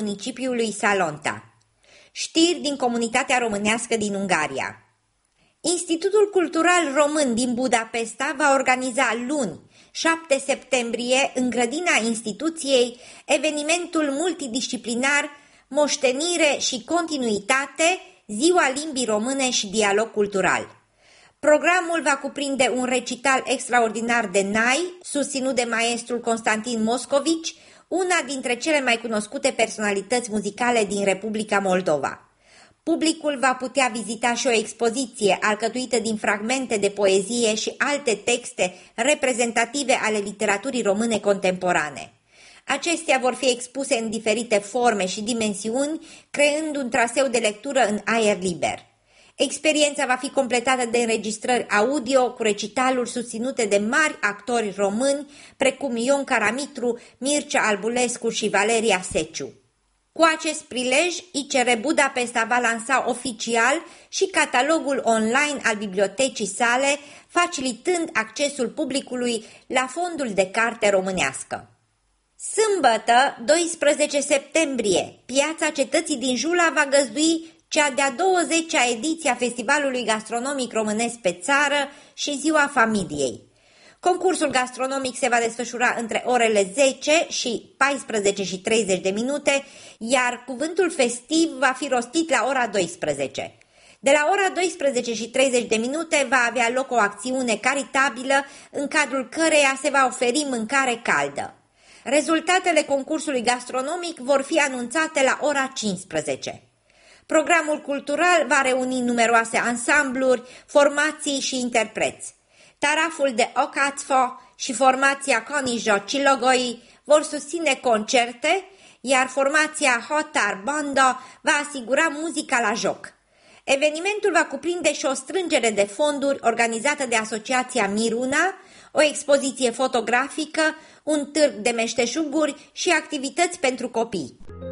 municipiului Salonta. Știri din comunitatea românească din Ungaria. Institutul Cultural Român din Budapesta va organiza luni, 7 septembrie, în grădina instituției, evenimentul multidisciplinar Moștenire și continuitate, Ziua Limbii Române și Dialog Cultural. Programul va cuprinde un recital extraordinar de nai, susținut de maestrul Constantin Moscovici, una dintre cele mai cunoscute personalități muzicale din Republica Moldova. Publicul va putea vizita și o expoziție alcătuită din fragmente de poezie și alte texte reprezentative ale literaturii române contemporane. Acestea vor fi expuse în diferite forme și dimensiuni, creând un traseu de lectură în aer liber. Experiența va fi completată de înregistrări audio cu recitaluri susținute de mari actori români, precum Ion Caramitru, Mircea Albulescu și Valeria Seciu. Cu acest prilej, ICR Budapesta va lansa oficial și catalogul online al bibliotecii sale, facilitând accesul publicului la fondul de carte românească. Sâmbătă, 12 septembrie, Piața Cetății din Jula va găzdui cea de-a 20-a ediție a Festivalului Gastronomic Românesc pe Țară și Ziua Familiei. Concursul gastronomic se va desfășura între orele 10 și 14 și 30 de minute, iar cuvântul festiv va fi rostit la ora 12. De la ora 12 și 30 de minute va avea loc o acțiune caritabilă în cadrul căreia se va oferi mâncare caldă. Rezultatele concursului gastronomic vor fi anunțate la ora 15. Programul cultural va reuni numeroase ansambluri, formații și interpreți. Taraful de Okatfo și formația Konijo Cilogoi vor susține concerte, iar formația Hotar Bondo va asigura muzica la joc. Evenimentul va cuprinde și o strângere de fonduri organizată de Asociația Miruna, o expoziție fotografică, un târg de meșteșuguri și activități pentru copii.